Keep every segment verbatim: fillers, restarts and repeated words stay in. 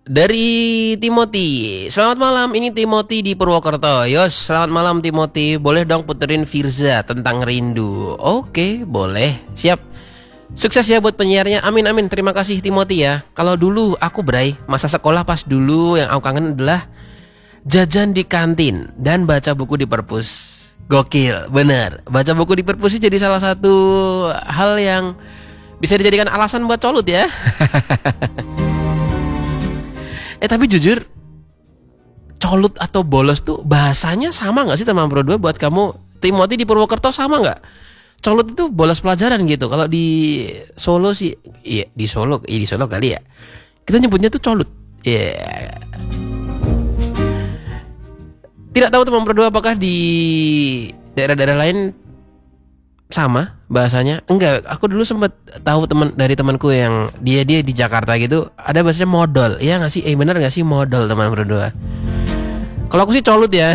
Dari Timothy. Selamat malam, ini Timothy di Purwokerto. Yos, selamat malam Timothy. Boleh dong puterin Firza tentang rindu. Oke, boleh. Siap. Sukses ya buat penyiarnya. Amin amin. Terima kasih Timothy ya. Kalau dulu aku Bray, masa sekolah pas dulu yang aku kangen adalah jajan di kantin dan baca buku di perpus. Gokil, bener. Baca buku di perpus jadi salah satu hal yang bisa dijadikan alasan buat colut ya. Eh tapi jujur, colut atau bolos tuh bahasanya sama gak sih teman Pro dua buat kamu? Timothy di Purwokerto sama gak? Colut itu bolos pelajaran gitu. Kalau di Solo sih, iya di Solo, iya di Solo kali ya. Kita nyebutnya tuh colut. Iya. Yeah. Tidak tahu teman Pro dua apakah di daerah-daerah lain sama bahasanya? Enggak, aku dulu sempat tahu teman dari temanku yang dia dia di Jakarta gitu, ada bahasanya modal. Iya nggak sih? Eh benar nggak sih modal teman berdua? Kalau aku sih colut ya.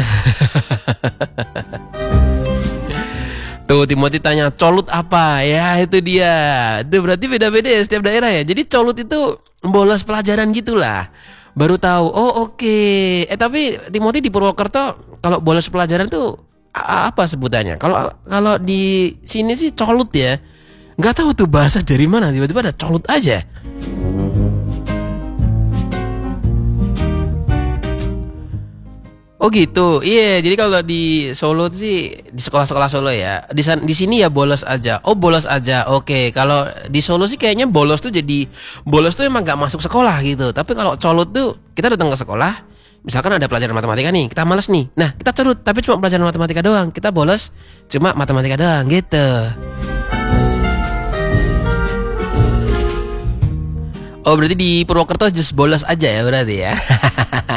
Tuh Timothy tanya colut apa? Ya itu dia. Itu berarti beda-beda ya setiap daerah ya. Jadi colut itu bolos pelajaran gitulah. Baru tahu. Oh oke. Okay. Eh tapi Timothy di Purwokerto kalau bolos pelajaran tuh apa sebutannya? Kalau kalau di sini sih colut ya. Nggak tahu tuh bahasa dari mana tiba-tiba ada colut aja. Oh gitu. Iya, yeah, jadi kalau di Solo sih di sekolah-sekolah Solo ya. Di san, di sini ya bolos aja. Oh, bolos aja. Oke, okay. Kalau di Solo sih kayaknya bolos tuh jadi bolos tuh emang nggak masuk sekolah gitu. Tapi kalau colut tuh kita datang ke sekolah, misalkan ada pelajaran matematika nih, kita males nih. Nah, kita colut tapi cuma pelajaran matematika doang. Kita bolos cuma matematika doang gitu. Oh, berarti di Purwokerto just bolos aja ya berarti ya.